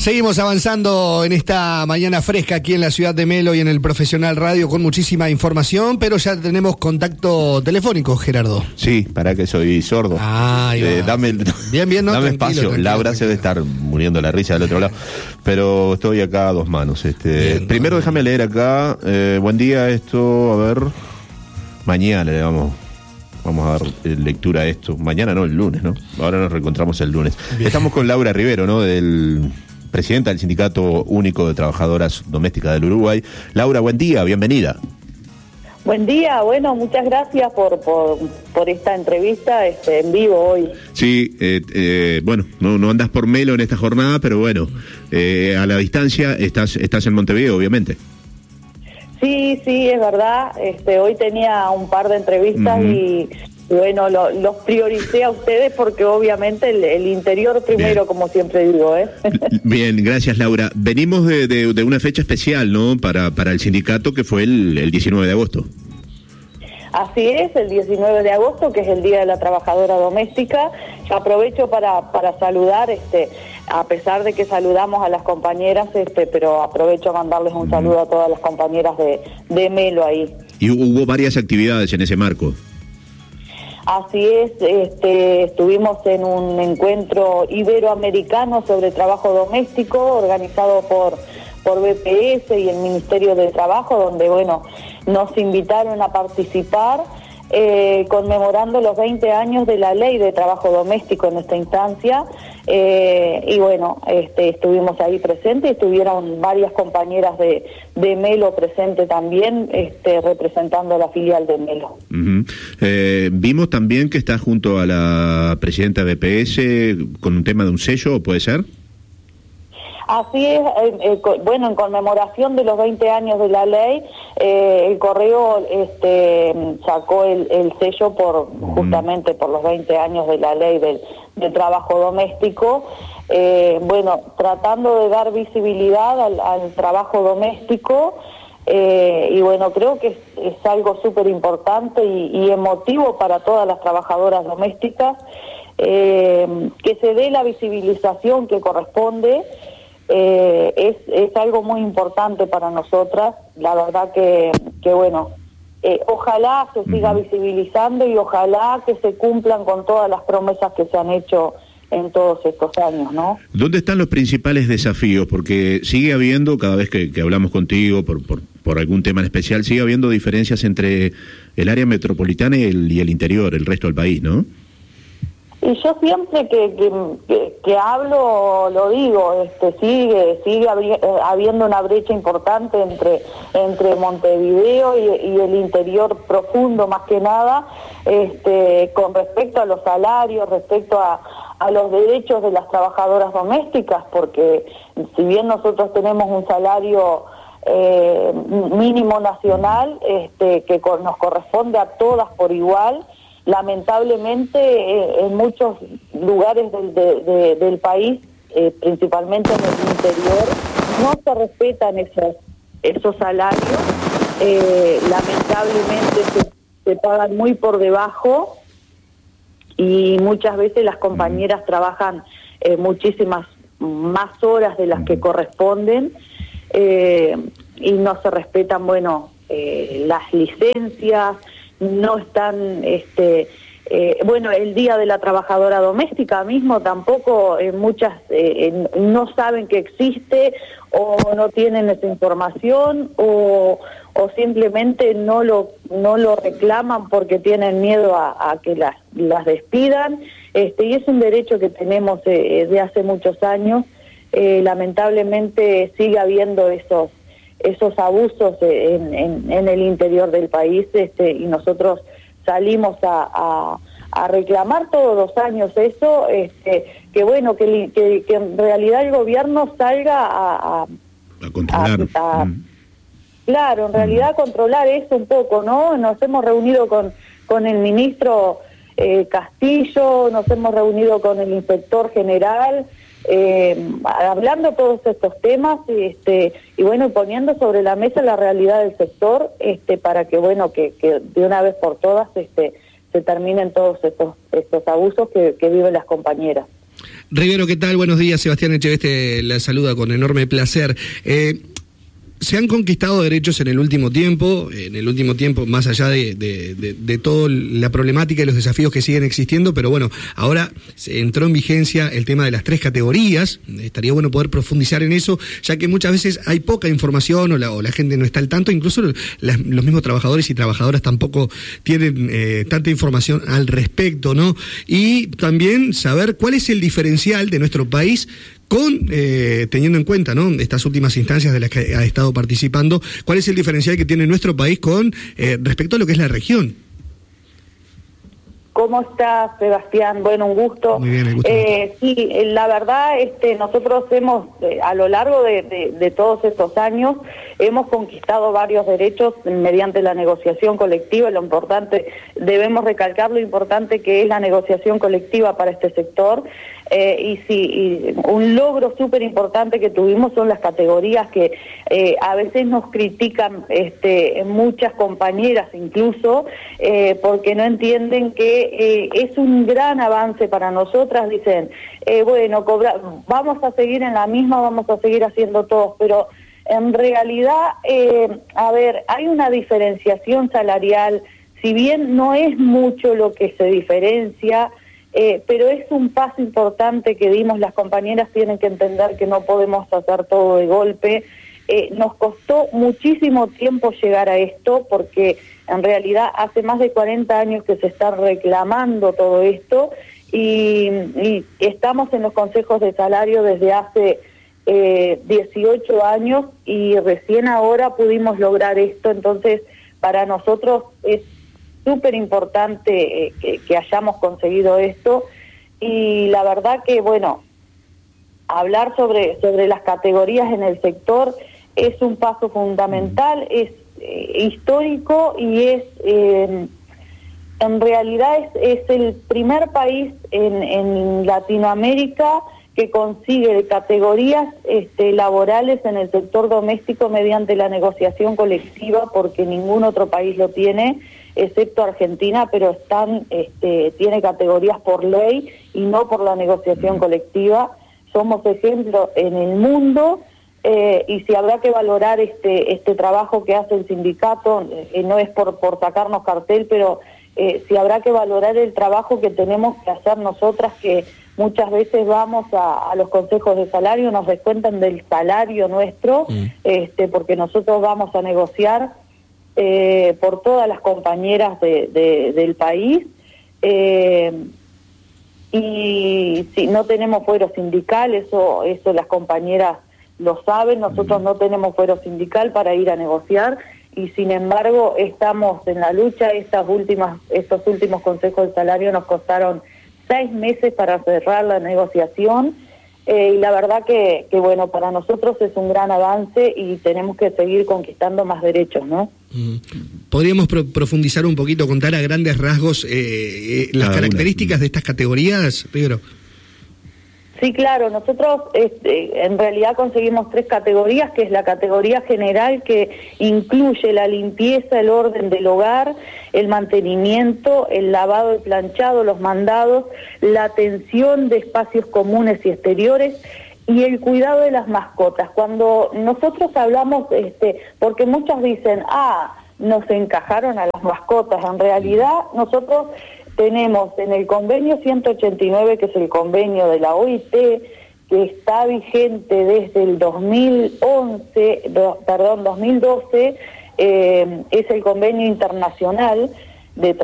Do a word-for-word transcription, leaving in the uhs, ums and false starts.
Seguimos avanzando en esta mañana fresca aquí en la ciudad de Melo y en el Profesional Radio con muchísima información, pero ya tenemos contacto telefónico, Gerardo. Sí, para que soy sordo. Ah, eh, dame bien, bien, no, dame tranquilo, espacio. tranquilo, Laura tranquilo. se debe estar muriendo la risa del otro lado, pero estoy acá a dos manos. Este, Bien, primero no, déjame leer acá. Eh, buen día, esto, a ver. Mañana le damos. Vamos a dar eh, lectura a esto. Mañana no, el lunes, ¿no? Ahora nos reencontramos el lunes. Bien. Estamos con Laura Rivero, ¿no? Del presidenta del Sindicato Único de Trabajadoras Domésticas del Uruguay. Laura, buen día, bienvenida. Buen día, bueno, muchas gracias por por, por esta entrevista este, en vivo hoy. Sí, eh, eh, bueno, no, no andas por Melo en esta jornada, pero bueno, eh, a la distancia estás, estás en Montevideo, obviamente. Sí, sí, es verdad, este, hoy tenía un par de entrevistas uh-huh. y... Bueno, lo, los prioricé a ustedes porque obviamente el, el interior primero, bien. Como siempre digo, ¿eh? Bien, gracias Laura. Venimos de, de, de una fecha especial, ¿no? Para, para el sindicato que fue el, el diecinueve de agosto. Así es, el diecinueve de agosto, que es el Día de la Trabajadora Doméstica. Yo aprovecho para, para saludar, este, a pesar de que saludamos a las compañeras, este, pero aprovecho a mandarles un saludo a todas las compañeras de, de Melo ahí. Y hubo varias actividades en ese marco. Así es, este, estuvimos en un encuentro iberoamericano sobre trabajo doméstico organizado por, por B P S y el Ministerio de Trabajo, donde bueno, nos invitaron a participar eh, conmemorando los veinte años de la Ley de Trabajo Doméstico en esta instancia. Eh, y bueno, este, estuvimos ahí presentes, estuvieron varias compañeras de, de Melo presentes también, este, representando a la filial de Melo. Uh-huh. Eh, vimos también que está junto a la presidenta de B P S con un tema de un sello, ¿puede ser? Así es, eh, eh, bueno, en conmemoración de los veinte años de la ley, eh, el Correo este, sacó el, el sello por justamente por los veinte años de la ley del, del trabajo doméstico, eh, bueno, tratando de dar visibilidad al, al trabajo doméstico, eh, y bueno, creo que es, es algo súper importante y, y emotivo para todas las trabajadoras domésticas, eh, que se dé la visibilización que corresponde. Eh, es, es algo muy importante para nosotras, la verdad que, que bueno, eh, ojalá se siga uh-huh. visibilizando y ojalá que se cumplan con todas las promesas que se han hecho en todos estos años, ¿no? ¿Dónde están los principales desafíos? Porque sigue habiendo, cada vez que, que hablamos contigo por, por, por algún tema en especial, sigue habiendo diferencias entre el área metropolitana y el, y el interior, el resto del país, ¿no? Y yo siempre que, que, que, que hablo lo digo, este, sigue sigue habiendo una brecha importante entre entre Montevideo y, y el interior profundo más que nada, este, con respecto a los salarios, respecto a, a los derechos de las trabajadoras domésticas, porque si bien nosotros tenemos un salario eh, mínimo nacional, este, que co- nos corresponde a todas por igual, lamentablemente eh, en muchos lugares del, de, de, del país, eh, principalmente en el interior, no se respetan esos, esos salarios, eh, lamentablemente se, se pagan muy por debajo y muchas veces las compañeras trabajan eh, muchísimas más horas de las que corresponden, eh, y no se respetan, bueno, eh, las licencias, no están, este, eh, bueno, el Día de la Trabajadora Doméstica mismo tampoco, eh, muchas eh, no saben que existe o no tienen esa información o, o simplemente no lo no lo reclaman porque tienen miedo a, a que las, las despidan, este, y es un derecho que tenemos eh, de hace muchos años. Eh, lamentablemente sigue habiendo esos esos abusos en, en, en el interior del país, este, y nosotros salimos a, a, a reclamar todos los años eso, este, que bueno, que, que, que en realidad el gobierno salga a... A, a controlar. A, a, mm. Claro, en realidad mm. controlar eso un poco, ¿no? Nos hemos reunido con, con el ministro eh, Castillo, nos hemos reunido con el inspector general, Eh, hablando todos estos temas, este, y bueno, poniendo sobre la mesa la realidad del sector, este, para que bueno, que, que de una vez por todas este, se terminen todos estos, estos abusos que, que viven las compañeras. Rivero, ¿qué tal? Buenos días, Sebastián Echeveste la saluda con enorme placer. Eh, Se han conquistado derechos en el último tiempo, en el último tiempo, más allá de, de, de, de toda la problemática y los desafíos que siguen existiendo, pero bueno, ahora se entró en vigencia el tema de las tres categorías. Estaría bueno poder profundizar en eso, ya que muchas veces hay poca información o la, o la gente no está al tanto, incluso las, los mismos trabajadores y trabajadoras tampoco tienen eh, tanta información al respecto, ¿no? Y también saber cuál es el diferencial de nuestro país con, eh, teniendo en cuenta, ¿no?, estas últimas instancias de las que ha estado participando, ¿cuál es el diferencial que tiene nuestro país con eh, respecto a lo que es la región? ¿Cómo estás, Sebastián? Bueno, un gusto. Muy bien, el gusto. Eh, sí, la verdad, este, nosotros hemos, eh, a lo largo de, de, de todos estos años, hemos conquistado varios derechos mediante la negociación colectiva. Lo importante, debemos recalcar lo importante que es la negociación colectiva para este sector. Eh, y sí, y un logro súper importante que tuvimos son las categorías que eh, a veces nos critican este, muchas compañeras incluso, eh, porque no entienden que eh, es un gran avance para nosotras. Dicen, eh, bueno, cobra, vamos a seguir en la misma, vamos a seguir haciendo todo, pero en realidad, eh, a ver, hay una diferenciación salarial, si bien no es mucho lo que se diferencia, Eh, pero es un paso importante que dimos. Las compañeras tienen que entender que no podemos hacer todo de golpe. Eh, nos costó muchísimo tiempo llegar a esto, porque en realidad hace más de cuarenta años que se está reclamando todo esto, y, y estamos en los consejos de salario desde hace eh, dieciocho años, y recién ahora pudimos lograr esto. Entonces, para nosotros es súper importante eh, que, que hayamos conseguido esto, y la verdad que, bueno, hablar sobre, sobre las categorías en el sector es un paso fundamental, es eh, histórico, y es, eh, en realidad es, es el primer país en, en Latinoamérica que consigue categorías este, laborales en el sector doméstico mediante la negociación colectiva, porque ningún otro país lo tiene, excepto Argentina, pero están, este, tiene categorías por ley y no por la negociación colectiva. Somos ejemplo en el mundo, eh, y si habrá que valorar este, este trabajo que hace el sindicato, eh, no es por, por sacarnos cartel, pero eh, si habrá que valorar el trabajo que tenemos que hacer nosotras, que muchas veces vamos a, a los consejos de salario, nos descuentan del salario nuestro, mm. este, porque nosotros vamos a negociar eh, por todas las compañeras de, de, del país, eh, y si no tenemos fuero sindical, eso, eso las compañeras lo saben, nosotros no tenemos fuero sindical para ir a negociar, y sin embargo estamos en la lucha. Estas últimas, estos últimos consejos de salario nos costaron seis meses para cerrar la negociación, eh, y la verdad que, que, bueno, para nosotros es un gran avance y tenemos que seguir conquistando más derechos, ¿no? Mm. ¿Podríamos pro profundizar un poquito, contar a grandes rasgos eh, eh, las Cada características una. de estas categorías, Rivero? Sí, claro, nosotros este, en realidad conseguimos tres categorías, que es la categoría general, que incluye la limpieza, el orden del hogar, el mantenimiento, el lavado y planchado, los mandados, la atención de espacios comunes y exteriores, y el cuidado de las mascotas. Cuando nosotros hablamos, este, porque muchos dicen, ah, nos encajaron a las mascotas, en realidad nosotros tenemos en el convenio ciento ochenta y nueve, que es el convenio de la O I T, que está vigente desde el dos mil once, do, perdón, dos mil doce, eh, es el convenio internacional de